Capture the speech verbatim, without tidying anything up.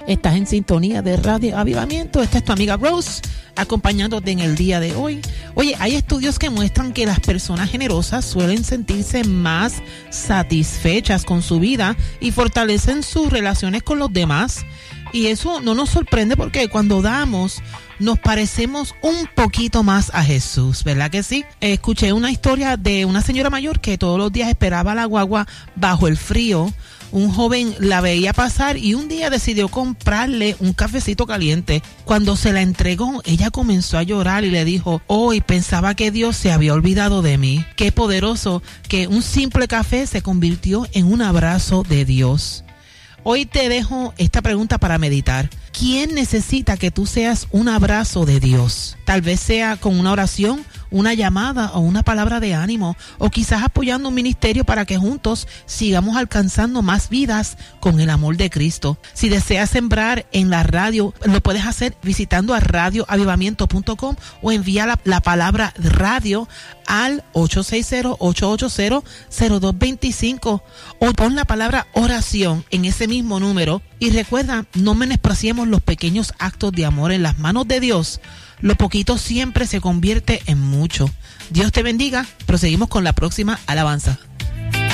Estás en sintonía de Radio Avivamiento. Esta es tu amiga Rose, acompañándote en el día de hoy. Oye, hay estudios que muestran que las personas generosas suelen sentirse más satisfechas con su vida y fortalecen sus relaciones con los demás. Y eso no nos sorprende porque cuando damos nos parecemos un poquito más a Jesús, ¿verdad que sí? Escuché una historia de una señora mayor que todos los días esperaba la guagua bajo el frío. Un joven la veía pasar y un día decidió comprarle un cafecito caliente. Cuando se la entregó, ella comenzó a llorar y le dijo: hoy pensaba que Dios se había olvidado de mí. Qué poderoso que un simple café se convirtió en un abrazo de Dios. Hoy te dejo esta pregunta para meditar. ¿Quién necesita que tú seas un abrazo de Dios? Tal vez sea con una oración, una llamada o una palabra de ánimo, o quizás apoyando un ministerio para que juntos sigamos alcanzando más vidas con el amor de Cristo. Si deseas sembrar en la radio, lo puedes hacer visitando a radio avivamiento punto com o envía la, la palabra radio al ocho seis cero, ocho ocho cero, cero dos dos cinco o pon la palabra oración en ese mismo número. Y recuerda, no menospreciemos los pequeños actos de amor en las manos de Dios. Lo poquito siempre se convierte en mucho. Dios te bendiga. Proseguimos con la próxima alabanza.